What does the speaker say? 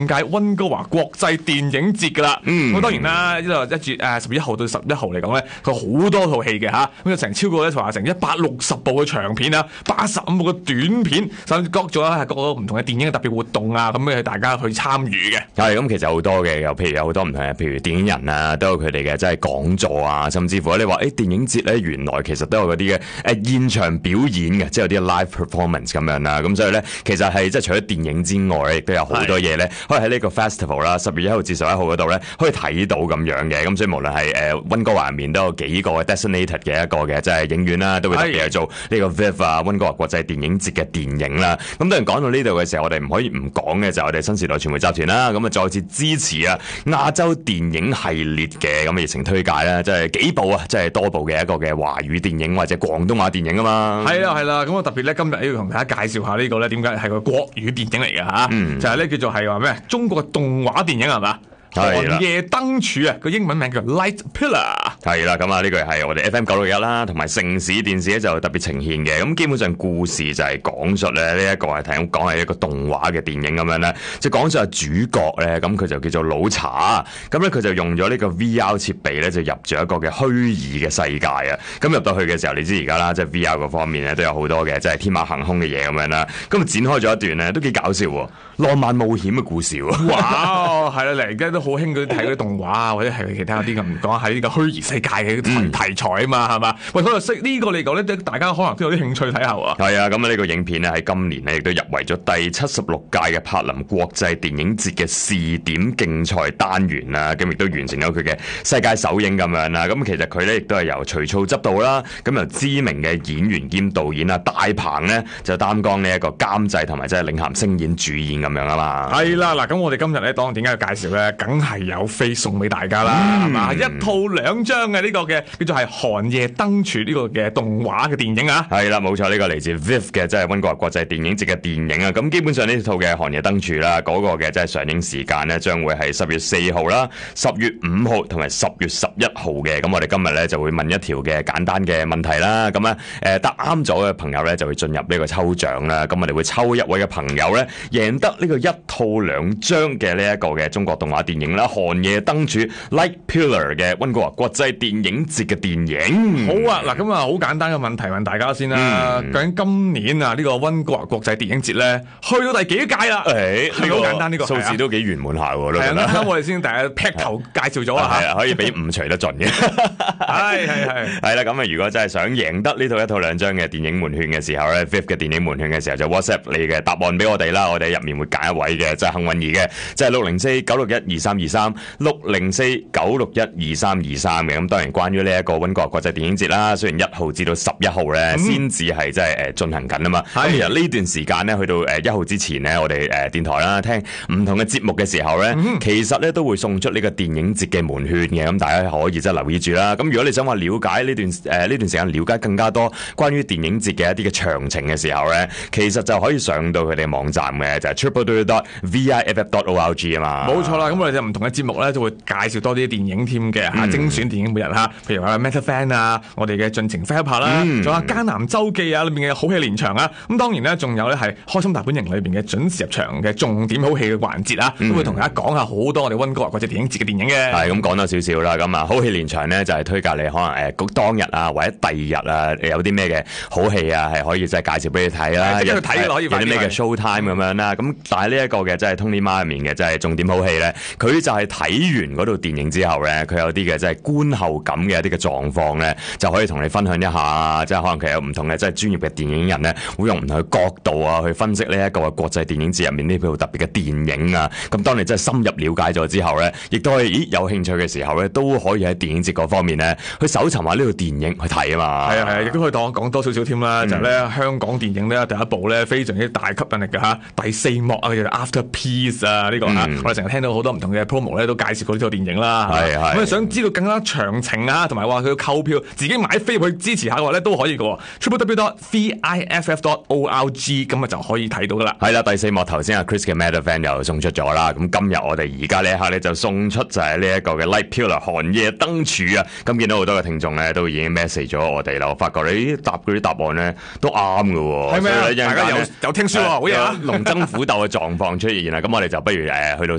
點解溫哥華國際電影節㗎啦。咁當然啦，呢度10月1號到11號嚟講咧，佢好多套戲嘅嚇，咁就成超過咧話成160部嘅長片啊，85部嘅短片，甚至各種唔同嘅電影嘅特別活動啊，咁嘅大家去參與嘅。 係咁，其實好多嘅，又譬如有好多唔同嘅，譬如電影人啊，都有佢哋嘅即係講座啊，甚至乎你話電影節咧，原來其實都有嗰啲嘅現場表演嘅，即係有啲 live performance 咁樣啦。咁所以咧，其實係即係除咗電影之外，亦都有好多嘢咧，可以喺呢個 festival 啦，10月1號至11號嗰度咧，可以睇到咁樣嘅。咁所以無論係溫哥華入面都有幾個 designated 嘅一個嘅即係影院啦，都會特別係做呢個 VIV 啊溫哥華國際電影節嘅電影啦。咁當然講到呢度嘅時候，我哋唔可以唔講嘅就係我哋新時代傳媒集團啦。咁啊再次支持啊亞洲電影系列嘅咁嘅熱情推介啦，即係幾部啊，即係多部嘅一個嘅華語電影或者廣東話電影啊嘛。係啦，咁我特別咧今日要同大家介紹下呢個咧，點解係個國語電影嚟嘅嚇？就係咧叫做係話咩？中國嘅動畫電影係嘛？寒夜燈柱啊，個英文名叫 Light Pillar。係啦， 咁啊呢個係我哋 FM 961啦，同埋城市電視咧就特別呈現嘅。咁基本上故事就係講述咧呢一個係聽講係一個動畫嘅電影咁樣咧，即係講述係主角咧，咁佢就叫做老茶，咁咧佢就用咗呢個 VR 設備咧，就入咗一個嘅虛擬嘅世界啊。咁入到去嘅時候，你知而家啦，即係 VR 嗰方面咧都有好多嘅，即係天馬行空嘅嘢咁樣啦。咁啊展開咗一段咧，都幾搞笑喎，浪漫冒險嘅故事喎。 哇，係啦，而家都好興嗰啲睇嗰啲動畫啊，或者係其他嗰啲咁講喺呢個虛擬世界嘅題材啊嘛，係嘛？喂，嗰度識呢個嚟講咧，大家可能都有啲興趣睇下喎。 係啊，咁啊呢個影片咧喺今年咧亦都入圍咗第76屆嘅柏林國際電影節嘅試點競賽單元啦，咁亦都完成咗佢嘅世界首映咁樣啦。咁其實佢咧亦都係由徐操執導啦，咁由知名嘅演員兼導演啊大鵬咧就擔當呢一個監製同埋即係領銜聲演主演咁樣啊嘛。 係啦，嗱咁我哋今日咧當點解要介紹咧，梗係有飛送俾大家啦，係嘛？一套兩張嘅呢個嘅叫做係寒夜燈柱呢個嘅動畫嘅電影啊。 係啦，冇錯，呢個嚟自 VIV 嘅即係溫哥華國際電影節嘅電影啊。咁基本上呢套嘅寒夜燈柱啦，嗰個嘅即係上映時間咧，將會係10月4號啦、10月5號同埋10月11號嘅。咁我哋今日咧就會問一條嘅簡單嘅問題啦。咁咧答啱咗嘅朋友咧就會進入呢個抽獎啦。咁我哋會抽一位嘅朋友咧，贏得呢個一套兩張嘅呢一個嘅中國動畫電影啦，寒夜燈柱 Light Pillar 嘅溫哥華國際電影節嘅電影。 好啊，嗱咁啊好簡單嘅問題問大家先啦。究竟今年啊呢個溫哥華國際電影節咧去到第幾屆啦？ 係好簡單，呢個數字都幾圓滿下喎。係啊，啱我哋先第一劈頭介紹咗啦嚇， 可以俾5除得盡嘅。係啦，咁啊如果真係想贏得呢套一套兩張嘅電影門券嘅時候咧，VIV 嘅電影門券嘅時候就 WhatsApp 你嘅答案俾我哋啦，我哋入面會揀一位嘅即係幸運兒嘅，即係604-961-2323 604-961-2323嘅。咁當然關於呢一個溫哥華國際電影節啦，雖然1號至到11號咧先至係即係進行緊啊嘛。咁其實呢段時間咧去到1號之前咧，我哋電台啦聽唔同嘅節目嘅時候咧，其實咧都會送出呢個電影節嘅門券嘅。咁大家可以即係留意住啦。咁如果你想話了解呢段時間了解更加多關於電影節嘅一啲嘅詳情嘅時候咧，其實就可以上到佢哋網站嘅，就係 www.viff.org 啊嘛。 冇錯啦，咁我哋就唔同嘅節目咧就會介紹多啲電影添嘅嚇，精選電影每日嚇，譬如話 Meta Fan 啊，我哋嘅盡情 Fair 啦，仲有艱難周記啊裏面嘅好戲連場啊，咁當然咧仲有咧係開心大本營裏邊嘅準時入場嘅重點好戲嘅環節啊，都會同大家講下好多我哋溫哥華國際電影節嘅電影嘅。 係咁講多少少啦，咁啊好戲連場咧就係推介你可能當日啊或者第二日啊有啲咩嘅好戲啊係可以即係介紹俾你睇啦，有啲咩嘅 show time 咁樣啦。咁但係呢一個嘅即係 Tony Ma 入面嘅即係重點好戲咧，佢就係睇完嗰套電影之後咧，佢有啲嘅即係觀後感嘅一啲嘅狀況咧，就可以同你分享一下。即係可能其實有唔同嘅即係專業嘅電影人咧，會用唔同嘅角度啊去分析呢一個國際電影節入面呢套特別嘅電影啊。咁當你真係深入了解咗之後咧，亦都可以有興趣嘅時候咧，都可以喺電影節嗰方面咧去搜尋下呢套電影去睇啊嘛。 係啊，亦都可以當我講多少少添啦。就係咧香港電影咧第一部咧非常之大吸引力嘅嚇，第4幕啊叫做 After Peace 啊呢個嚇，我哋成日聽到好多唔同嘅 promo 咧都介紹過呢套電影啦。咁想知道更加詳詳情啊，同埋話佢要購票，自己買飛去支持下嘅話咧都可以嘅。www.viff.org 咁啊就可以睇到噶啦。 係啦，第四幕頭先阿 Chris 嘅 Metavan 又送出咗啦。咁今日我哋而家呢一刻咧就送出就係呢一個嘅 Light Pillar 寒夜燈柱啊。咁見到好多嘅聽眾咧都已經 message 咗我哋啦。我發覺你答嗰啲答案咧都啱嘅喎。 係咪啊？大家有聽書喎，好嘢啊！ 龍爭虎鬥嘅狀況出現啦。咁我哋就不如去到